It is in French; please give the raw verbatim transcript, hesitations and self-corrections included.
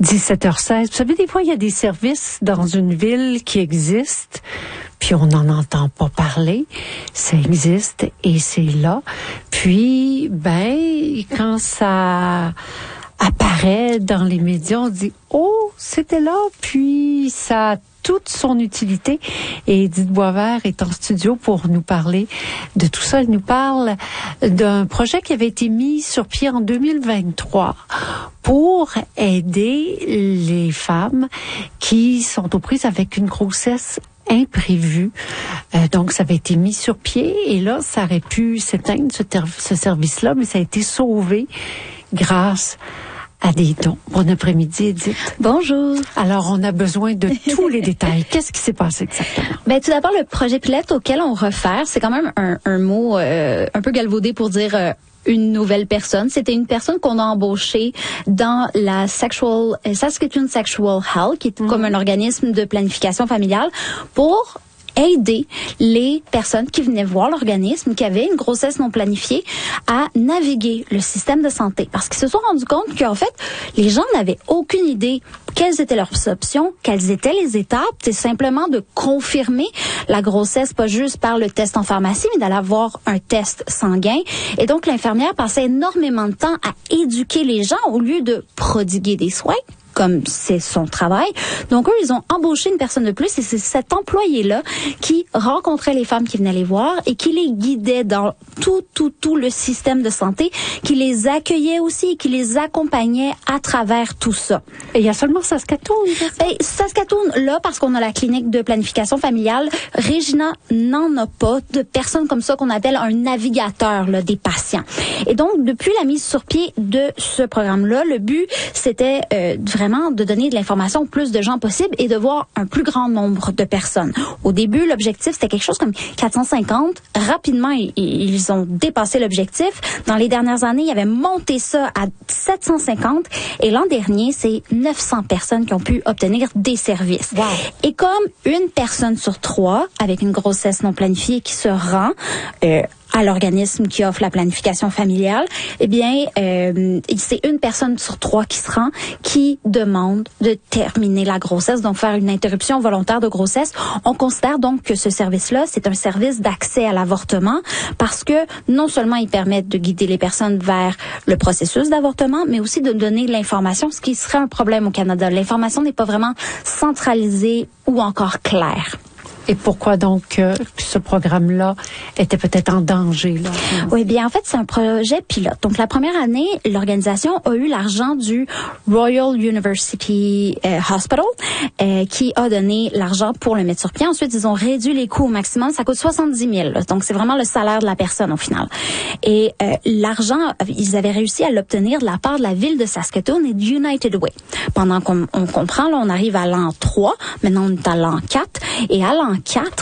dix-sept heures seize. Vous savez, des fois, il y a des services dans une ville qui existent, puis on n'en entend pas parler. Ça existe et c'est là. Puis, ben, quand ça apparaît dans les médias, on dit « Oh, c'était là », puis ça a toute son utilité. Et Edith Boisvert est en studio pour nous parler de tout ça. Elle nous parle d'un projet qui avait été mis sur pied en deux mille vingt-trois pour aider les femmes qui sont aux prises avec une grossesse imprévue. Euh, donc, ça avait été mis sur pied et là, ça aurait pu s'éteindre, ce, ter- ce service-là, mais ça a été sauvé grâce à des dons. Bon après-midi, Edith. Bonjour. Alors, on a besoin de tous les détails. Qu'est-ce qui s'est passé exactement? Ben, tout d'abord, le projet pilote auquel on réfère, c'est quand même un, un mot euh, un peu galvaudé pour dire euh, une nouvelle personne. C'était une personne qu'on a embauchée dans la Sexual, euh, Saskatoon Sexual Health, qui est mmh. comme un organisme de planification familiale, pour aider les personnes qui venaient voir l'organisme, qui avaient une grossesse non planifiée, à naviguer le système de santé. Parce qu'ils se sont rendus compte qu'en fait, les gens n'avaient aucune idée quelles étaient leurs options, quelles étaient les étapes. C'est simplement de confirmer la grossesse, pas juste par le test en pharmacie, mais d'aller avoir un test sanguin. Et donc, l'infirmière passait énormément de temps à éduquer les gens au lieu de prodiguer des soins, comme c'est son travail. Donc, eux, ils ont embauché une personne de plus et c'est cet employé-là qui rencontrait les femmes qui venaient les voir et qui les guidait dans tout, tout, tout le système de santé, qui les accueillait aussi et qui les accompagnait à travers tout ça. Et il y a seulement Saskatoon? Ben, Saskatoon, là, parce qu'on a la clinique de planification familiale, Regina n'en a pas de personnes comme ça qu'on appelle un navigateur là, des patients. Et donc, depuis la mise sur pied de ce programme-là, le but, c'était euh, vraiment de donner de l'information au plus de gens possible et de voir un plus grand nombre de personnes. Au début, l'objectif, c'était quelque chose comme quatre cent cinquante. Rapidement, ils, ils ont dépassé l'objectif. Dans les dernières années, ils avaient monté ça à sept cent cinquante. Et l'an dernier, c'est neuf cents personnes qui ont pu obtenir des services. Wow. Et comme une personne sur trois, avec une grossesse non planifiée qui se rend euh, à l'organisme qui offre la planification familiale, eh bien, euh, c'est une personne sur trois qui se rend, qui demande de terminer la grossesse, donc faire une interruption volontaire de grossesse. On considère donc que ce service-là, c'est un service d'accès à l'avortement parce que non seulement il permet de guider les personnes vers le processus d'avortement, mais aussi de donner l'information, ce qui serait un problème au Canada. L'information n'est pas vraiment centralisée ou encore claire. Et pourquoi donc euh, ce programme-là était peut-être en danger, là? Oui, bien en fait, c'est un projet pilote. Donc la première année, l'organisation a eu l'argent du Royal University euh, Hospital euh, qui a donné l'argent pour le mettre sur pied. Ensuite, ils ont réduit les coûts au maximum. Ça coûte soixante-dix mille. Là. Donc c'est vraiment le salaire de la personne au final. Et euh, l'argent, ils avaient réussi à l'obtenir de la part de la ville de Saskatoon et de United Way. Pendant qu'on on comprend, là, on arrive à l'an trois. Maintenant, on est à l'an quatre. Et à l'an quatre,